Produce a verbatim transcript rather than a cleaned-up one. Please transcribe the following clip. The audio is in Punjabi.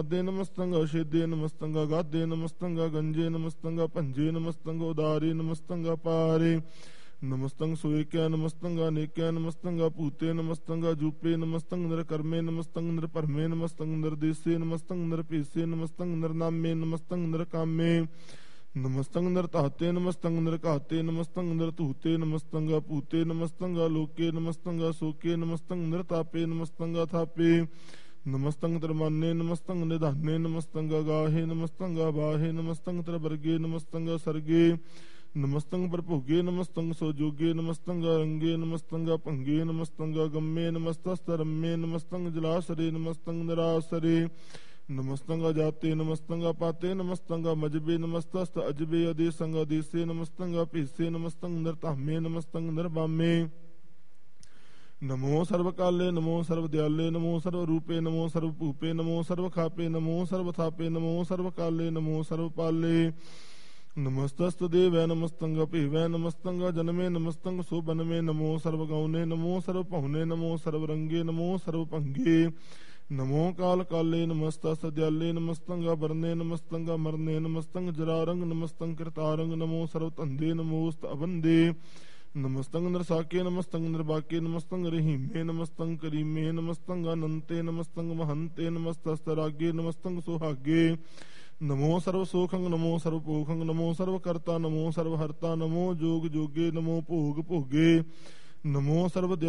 ਦੇ ਨਮਸਤੰਗਾ ਛੇਦੇ ਨਮਸਤੰਗਾ ਗਾਦੇ ਨਮਸਤੰਗਾ ਗੰਜੇ ਨਮਸਤੰਗਾ ਭੰਜੇ ਨਮਸਤੰਗਾ ਉਦਾਰੇ ਨਮਸਤੰਗਾ ਪਾਰੇ ਨਮਸਤੰਗ ਸੋਇਕਿਆ ਨਮਸਤੰਗਾ ਨੇਕਿਆ ਨਮਸਤੰਗਾ ਭੂਤੇ ਨਮਸਤੰਗਾ ਜੂਪੇ ਨਮਸਤੰਗ ਨਰ ਕਰਮੇ ਨਮਸਤੰਗ ਨਰ ਭਰਮੇ ਨਮਸਤੰਗ ਨਰ ਦੇਸੇ ਨਮਸਤੰਗ ਨਰ ਭੇਸੇ ਨਮਸਤੰਗ ਨਰ ਨਾਮੇ ਨਮਸਤੰਗ ਨਰ ਕਾਮੇ ਨਮਸਤੰਗ ਨਰ ਧਾਤੇ ਨਮਸਤੰਗ ਨਰ ਘਾਤੇ ਨਮਸਤੰਗ ਨਰ ਧੂਤੇ ਨਮਸਤੰਗਾ ਭੂਤੇ ਨਮਸਤੰਗਾ ਲੋਕੇ ਨਮਸਤੰਗਾ ਸੋਕੇ ਨਮਸਤੰਗ ਨਰ ਤਾਪੇ ਨਮਸਤੰਗਾ ਥਾਪੇ ਨਮਸਤੰਗ ਤਰਮਾਨੇ ਨਮਸਤੰਗ ਨਿਧਾਨੇ ਨਮਸਤੰਗਾ ਗਾਹੇ ਨਮਸਤੰਗਾ ਬਾਹੇ ਨਮਸਤੰਗ ਤਰ ਵਰਗੇ ਨਮਸਤੰਗਾ ਸਰਗੇ ਨਮਸਤੰਗ ਪ੍ਰਭੋਗੇ ਨਮਸਤੰਗ ਸੋਜੋਗੇ ਨਮਸਤੰਗਾ ਰੰਗੇ ਨਮਸਤੰਗਾ ਭੰਗੇ ਨਮਸਤੰਗਾ ਗੰਮੇ ਨਮਸਤਸਤਰਮੇ ਨਮਸਤੰਗ ਜਲਾਸਰੇ ਨਮਸਤੰਗ ਨਿਰਾਸਰੇ ਨਮਸਤੰਗਾ ਜਾਤੇ ਨਮਸਤੰਗਾ ਪਾਤੇ ਨਮਸਤੰਗਾ ਮਜਬੇ ਨਮਸਤਸਤ ਅਜਬੇ ਅਦੇਸੰਗਾ ਦੇਸੇ ਨਮਸਤੰਗਾ ਭੇਸੇ ਨਮਸਤੰਗ ਨਰਧਾਮੇ ਨਮਸਤੰਗ ਨਰਬਾਮੇ ਨਮੋ ਸਰਵ ਕਾਲੇ ਨਮੋ ਸਰਵ ਦਿਆਲੇ ਨਮੋ ਸਰਵ ਰੂਪੇ ਨਮੋ ਸਰਵ ਭੂਪੇ ਨਮੋ ਸਰਵ ਖਾਪੇ ਨਮੋ ਸਰਵ ਥਾਪੇ ਨਮੋ ਸਰਵ ਕਾਲੇ ਨਮੋ ਸਰਵ ਪਾਲੇ ਨਮਸਤਸਤ ਦੇਵੈ ਨਮਸਤੰਗਾ ਭੇਵੈ ਨਮਸਤੰਗਾ ਜਨਮੇ ਨਮਸਤੰਗ ਸੋਬਨਮੇ ਨਮੋ ਸਰਵ ਗਾਉਨੇ ਨਮੋ ਸਰਵ ਭਉਨੇ ਨਮੋ ਸਰਵ ਰੰਗੇ ਨਮੋ ਸਰਵ ਭੰਗੇ ਨਮੋ ਕਾਲ ਕਾਲੇ ਨਮਸਤਸਤ ਦਿਆਲੇ ਨਮਸਤੰਗਾ ਬਰਨੇ ਨਮਸਤੰਗਾ ਮਰਨੇ ਨਮਸਤੰਗ ਜਰਾਰੰਗ ਨਮਸਤੰਗ ਕਿਰਤਾਰੰਗ ਨਮੋ ਸਰਵ ਧੰਦੇ ਨਮੋਸਤ ਅਬੰਦੇ ਨਮਸਤੰਗ ਨਰਸਾਕੇ ਨਮਸਤੰਗ ਨਿਰਬਾਕੇ ਨਮਸਤੰਗ ਰਹੀਮੇ ਨਮਸਤੰਗ ਕਰੀਮੇ ਨਮਸਤੰਗ ਅਨੰਤੇ ਨਮਸਤੰਗ ਮਹੰਤੇ ਨਮਸਤਸਤ ਰਾਗੇ ਨਮਸਤੰਗ ਸੁਹਾਗੇ ਨਮੋ ਸਰਵ ਸੋਖੰਗ ਨਮੋ ਸਰਵ ਪੋਖੰਗ ਨਮੋ ਸਰਵ ਕਰਤਾ ਨਮੋ ਸਰਵ ਹਰਤਾ ਨਮੋ ਜੋਗ ਜੋਗੇ ਨਮੋ ਭੋਗ ਭੋਗੇ ਨਮੋ ਸਰਵ